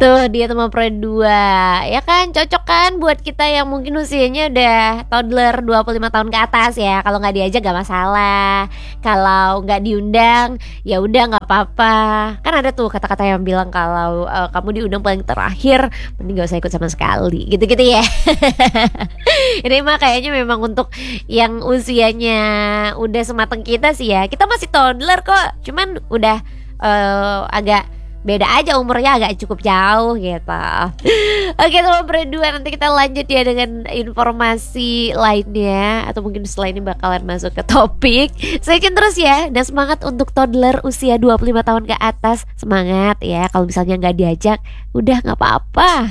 Tuh dia teman pro 2. Ya kan cocok kan buat kita yang mungkin usianya udah toddler 25 tahun ke atas ya. Kalau nggak diajak gak masalah. Kalau nggak diundang ya udah nggak apa-apa. Kan ada tuh kata-kata yang bilang kalau kamu diundang paling terakhir mending gak usah ikut sama sekali. Gitu-gitu ya. Ini mah kayaknya memang untuk yang usianya udah semateng kita sih ya. Kita masih toddler kok. Cuman udah agak beda aja umurnya, agak cukup jauh gitu. Oke teman berdua, nanti kita lanjut ya dengan informasi lainnya. Atau mungkin setelah ini bakalan masuk ke topik. Stay tune terus ya. Dan semangat untuk toddler usia 25 tahun ke atas. Semangat ya. Kalau misalnya gak diajak, udah gak apa-apa.